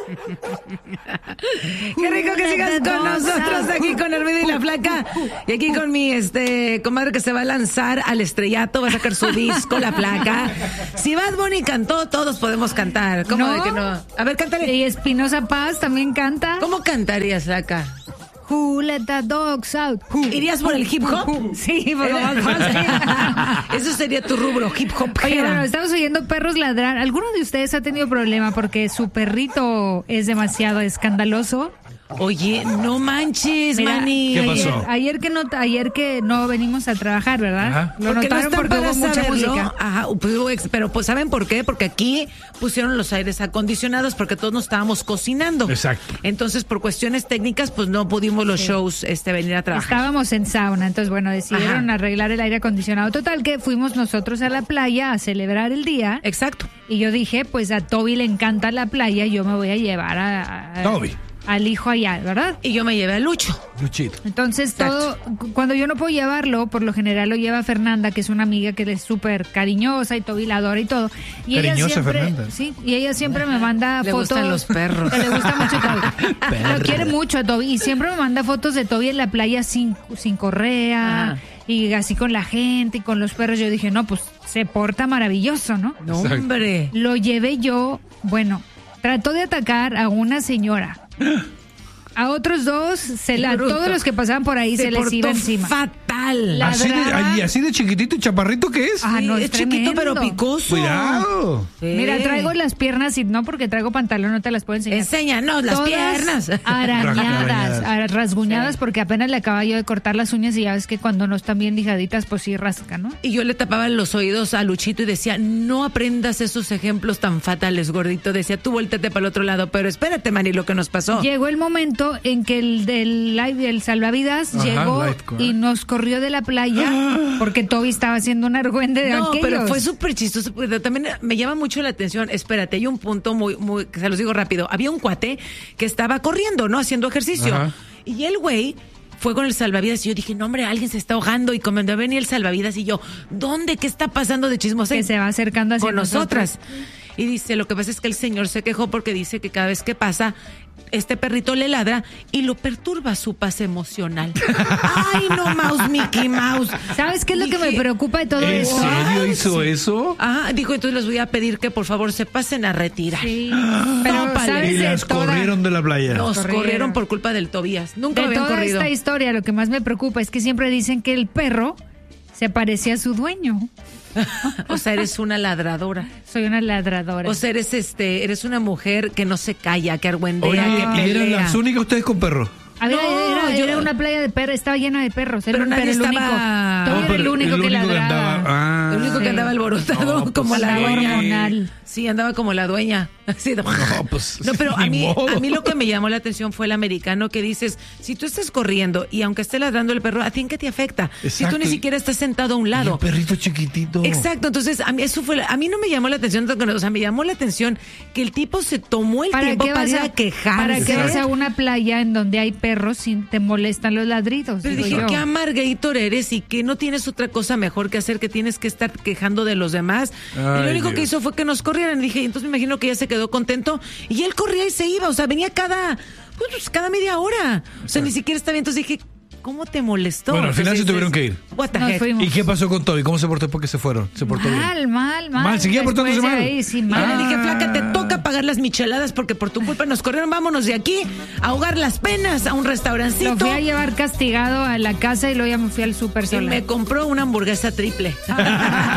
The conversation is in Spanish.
Qué rico que sigas con nosotros aquí con el Ruido y la Flaca. Y aquí con mi comadre que se va a lanzar al estrellato, va a sacar su disco, La Flaca. Si Bad Bunny cantó, todos podemos cantar. ¿Cómo de que no? A ver, cántale. Y Espinosa Paz también canta. ¿Cómo cantarías, Flaca? Who let the dogs out? ¿Irías por el hip hop? Sí, por lo más fácil. Eso sería tu rubro, hip hop. Oye, bueno, estamos oyendo perros ladrar. ¿Alguno de ustedes ha tenido problema porque su perrito es demasiado escandaloso? Oye, no manches, Mira, Manny. ¿Qué pasó? Ayer que no venimos a trabajar, ¿verdad? Ajá. Lo Porque notaron no están porque para hubo mucha saberlo. música. Ajá, pero pues ¿saben por qué? Porque aquí pusieron los aires acondicionados porque todos nos estábamos cocinando. Exacto. Entonces, por cuestiones técnicas, pues no pudimos los shows venir a trabajar. Estábamos en sauna, entonces bueno, decidieron Ajá. arreglar el aire acondicionado. Total que fuimos nosotros a la playa a celebrar el día. Exacto. Y yo dije, pues a Toby le encanta la playa, yo me voy a llevar a Toby. al hijo allá, ¿verdad? Y yo me llevé a Lucho. Luchito. Entonces Exacto. cuando yo no puedo llevarlo, por lo general lo lleva Fernanda, que es una amiga que es súper cariñosa y Toby la adora y todo. Y Cariñosa ella siempre, Fernanda. Sí, y ella siempre me manda Le fotos. gustan los perros. Que le gusta mucho a Toby. Perro. Lo quiere mucho a Toby y siempre me manda fotos de Toby en la playa sin correa. Ajá. Y así con la gente y con los perros. Yo dije, no, pues se porta maravilloso, ¿no? No, Exacto. hombre. Lo llevé yo, bueno, trató de atacar a una señora. A otros dos, Bruto. todos los que pasaban por ahí se les portó iba encima. fatal. Así de chiquitito y chaparrito que es. Ah, no, es es chiquito tremendo. pero picoso. Cuidado. Sí. Mira, traigo las piernas y no porque traigo pantalón, no te las puedo enseñar. Enséñanos las Todas piernas. arañadas, rasguñadas, Sí. porque apenas le acababa yo de cortar las uñas y ya ves que cuando no están bien lijaditas, pues sí rasca, ¿no? Y yo le tapaba los oídos a Luchito y decía, no aprendas esos ejemplos tan fatales, gordito. Decía, tú vuéltate para el otro lado, pero espérate, Manny, lo que nos pasó. Llegó el momento en que el salvavidas Ajá, llegó lifeguard. y nos corrió de la playa porque Toby estaba haciendo un argüende de No, aquellos. pero fue súper chistoso, porque también me llama mucho la atención. Espérate, hay un punto muy, que se los digo rápido. Había un cuate que estaba corriendo, ¿no? Haciendo ejercicio. Ajá. Y el güey fue con el salvavidas y yo dije, no, hombre, alguien se está ahogando. Y cuando venía el salvavidas y yo, ¿dónde? ¿Qué está pasando de chismosa? Que se va acercando hacia con nosotras. Y dice, lo que pasa es que el señor se quejó porque dice que cada vez que pasa, este perrito le ladra y lo perturba su paz emocional. Ay, no, Mouse, Mickey Mouse. ¿Sabes qué es lo que me Dije, preocupa de todo ¿En esto? serio hizo eso? Ajá, dijo, entonces les voy a pedir que por favor se pasen a retirar. Sí, pero Tópale. ¿sabes Y de las toda- corrieron de la playa. Nos corrieron. corrieron por culpa del Tobías. Nunca de habían toda corrido. esta historia, lo que más me preocupa es que siempre dicen que el perro se parecía a su dueño. O sea, eres una ladradora. Soy una ladradora. O sea, eres una mujer que no se calla, que argüendea, Oye, que ¿y eran pelea. las únicas ustedes con perro? A ver, No, era yo- una playa de perros, estaba llena de perros. Pero nadie el único. estaba- Toby No, era el único que ladraba. andaba. Ah. El único que Sí. andaba alborotado No, pues como la andaba dueña. hormonal. Sí, andaba como la dueña. Así de- No, pues, No, pero a ni mí modo. lo que me llamó la atención fue el americano que dices, si tú estás corriendo y aunque esté ladrando el perro, ¿a ti en qué te afecta? Si Exacto. tú ni siquiera estás sentado a un Y lado. un perrito chiquitito. Exacto, entonces a mí a mí no me llamó la atención, o sea, me llamó la atención que el tipo se tomó el tiempo para ir a quejarse. ¿Para qué vas a una playa en donde hay perros si te molestan los ladridos? Pero digo dije, yo. qué amargator eres y que no tienes otra cosa mejor que hacer, que tienes que estar quejando de los demás. Y Ay, lo único que Dios. hizo fue que nos corrieran. Dije, entonces me imagino que ya se quedó contento. Y él corría y se iba, o sea, venía cada media hora. O sea, ni siquiera estaba bien. Entonces dije, ¿cómo te molestó? Bueno, al final Entonces se tuvieron dices, que ir. What the Nos heck? fuimos. ¿Y qué pasó con Toby? ¿Cómo se portó después que se fueron? ¿Se portó bien? Mal. Mal, seguía Después portándose de mal. ahí, sí, Yo mal. le dije, flaca, te toca pagar las micheladas porque por tu culpa nos corrieron. Vámonos de aquí a ahogar las penas a un restaurancito. Lo fui a llevar castigado a la casa y luego ya me fui al súper Y sola. me compró una hamburguesa triple.